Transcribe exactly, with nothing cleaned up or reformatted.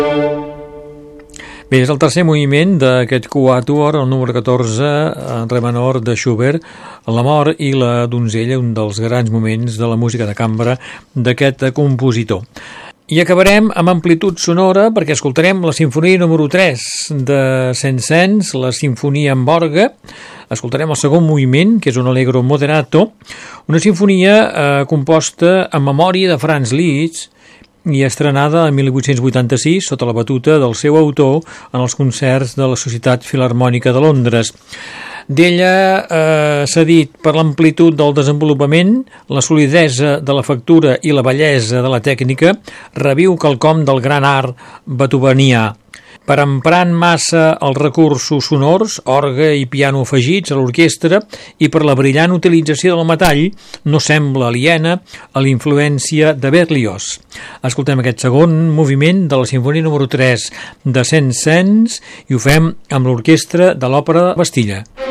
Bé, és el tercer moviment d'aquest quatuor, el número catorze, en re menor de Schubert, l'amor i la donzella, un dels grans moments de la música de cambra d'aquest compositor. I acabarem amb amplitud sonora perquè escoltarem la sinfonia número tres de Saint-Saëns, la sinfonia amb orgue. Escoltarem el segon moviment, que és un allegro moderato, una sinfonia eh, composta en memòria de Franz Liszt i estrenada en mil vuit-cents vuitanta-sis sota la batuta del seu autor en els concerts de la Societat Filharmònica de Londres. D'ella eh, s'ha dit per l'amplitud del desenvolupament, la solidesa de la factura i la bellesa de la tècnica, reviu quelcom del gran art beethovenià. Per emprant massa els recursos sonors, orgue i piano afegits a l'orquestra i per la brillant utilització del metall, no sembla aliena a la influència de Berlioz. Escoltem aquest segon moviment de la sinfonia número tres de Saint-Saëns i ho fem amb l'orquestra de l'Òpera de Bastilla.